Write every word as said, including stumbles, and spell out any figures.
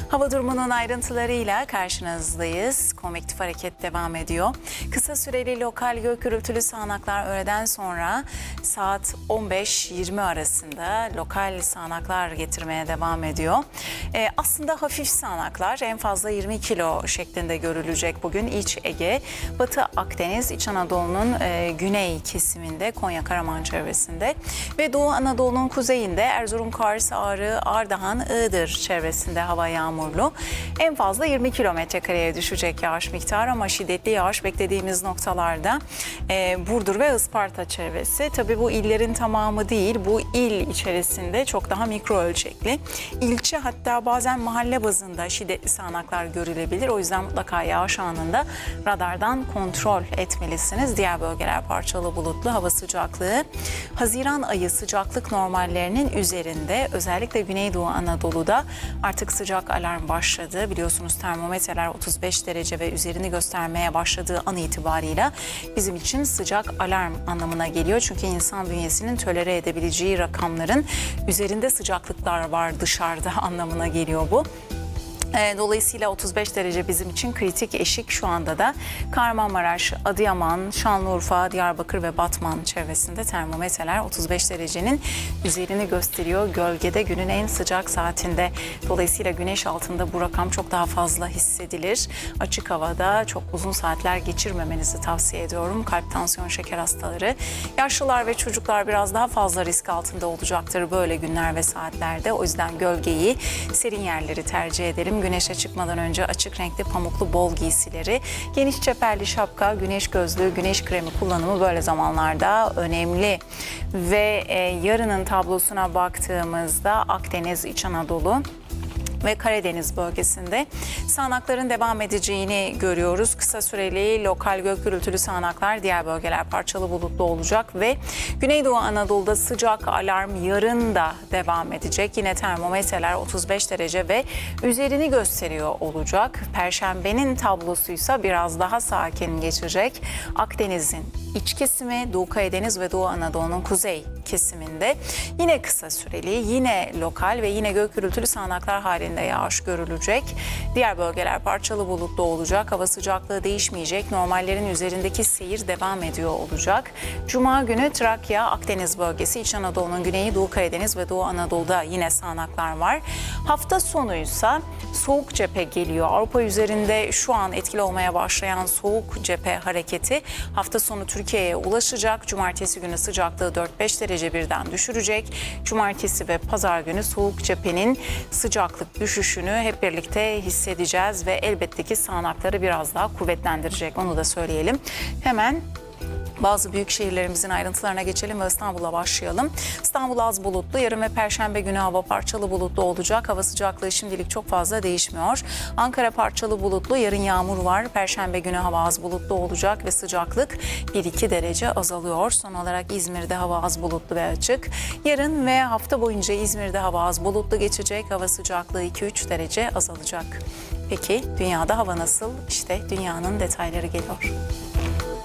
Hava durumunun ayrıntılarıyla karşınızdayız. Konvektif hareket devam ediyor. Kısa süreli lokal gök gürültülü sağanaklar öğleden sonra saat on beş yirmi arasında lokal sağanaklar getirmeye devam ediyor. Ee, aslında hafif sağanaklar en fazla yirmi kilo şeklinde görülecek bugün İç Ege, Batı Akdeniz, İç Anadolu'nun e, güney kesiminde, Konya Karaman çevresinde ve Doğu Anadolu'nun kuzeyinde Erzurum, Kars, Ağrı, Ardahan, Iğdır çevresinde hava yağmurlu. En fazla yirmi kilometre kareye düşecek yağış miktarı ama şiddetli yağış beklediğimiz noktalarda e, Burdur ve Isparta çevresi. Tabii bu illerin tamamı değil, bu il içerisinde çok daha mikro ölçekli. İlçe hatta bazen mahalle bazında şiddetli sağanaklar görülebilir. O yüzden mutlaka yağış anında radardan kontrol etmelisiniz. Diğer bölgeler parçalı bulutlu, hava sıcaklığı Haziran ayı sıcaklık normallerinin üzerinde. Özellikle Güneydoğu Anadolu'da artık sıcak alarm başladı. Biliyorsunuz termometreler otuz beş derece ve üzerini göstermeye başladığı an itibarıyla bizim için sıcak alarm anlamına geliyor. Çünkü insan bünyesinin tolere edebileceği rakamların üzerinde sıcaklıklar var dışarıda anlamına geliyor bu. Dolayısıyla otuz beş derece bizim için kritik eşik. Şu anda da Kahramanmaraş, Adıyaman, Şanlıurfa, Diyarbakır ve Batman çevresinde termometreler otuz beş derecenin üzerini gösteriyor. Gölgede günün en sıcak saatinde. Dolayısıyla güneş altında bu rakam çok daha fazla hissedilir. Açık havada çok uzun saatler geçirmemenizi tavsiye ediyorum. Kalp, tansiyon, şeker hastaları, yaşlılar ve çocuklar biraz daha fazla risk altında olacaktır böyle günler ve saatlerde. O yüzden gölgeyi, serin yerleri tercih edelim. Güneşe çıkmadan önce açık renkli pamuklu bol giysileri, geniş çeperli şapka, güneş gözlüğü, güneş kremi kullanımı böyle zamanlarda önemli. Ve e, yarının tablosuna baktığımızda Akdeniz, İç Anadolu ve Karadeniz bölgesinde sağanakların devam edeceğini görüyoruz. Kısa süreli lokal gök gürültülü sağanaklar, diğer bölgeler parçalı bulutlu olacak ve Güneydoğu Anadolu'da sıcak alarm yarın da devam edecek. Yine termometreler otuz beş derece ve üzerini gösteriyor olacak. Perşembenin tablosuysa biraz daha sakin geçecek. Akdeniz'in iç kesimi, Doğu Karadeniz ve Doğu Anadolu'nun kuzey kesiminde yine kısa süreli, yine lokal ve yine gök gürültülü sağanaklar halinde yağış görülecek. Diğer bölgeler parçalı bulutlu olacak. Hava sıcaklığı değişmeyecek. Normallerin üzerindeki seyir devam ediyor olacak. Cuma günü Trakya, Akdeniz bölgesi, İç Anadolu'nun güneyi, Doğu Karadeniz ve Doğu Anadolu'da yine sağanaklar var. Hafta sonuysa soğuk cephe geliyor. Avrupa üzerinde şu an etkili olmaya başlayan soğuk cephe hareketi hafta sonu Türkiye'ye ulaşacak. Cumartesi günü sıcaklığı dört beş derece birden düşürecek. Cumartesi ve pazar günü soğuk cephenin sıcaklık düşüşünü hep birlikte hissedeceğiz ve elbette ki sağanakları biraz daha kuvvetlendirecek. Onu da söyleyelim. Hemen bazı büyük şehirlerimizin ayrıntılarına geçelim ve İstanbul'a başlayalım. İstanbul az bulutlu. Yarın ve Perşembe günü hava parçalı bulutlu olacak. Hava sıcaklığı şimdilik çok fazla değişmiyor. Ankara parçalı bulutlu. Yarın yağmur var. Perşembe günü hava az bulutlu olacak ve sıcaklık bir iki derece azalıyor. Son olarak İzmir'de hava az bulutlu ve açık. Yarın ve hafta boyunca İzmir'de hava az bulutlu geçecek. Hava sıcaklığı iki üç derece azalacak. Peki dünyada hava nasıl? İşte dünyanın detayları geliyor.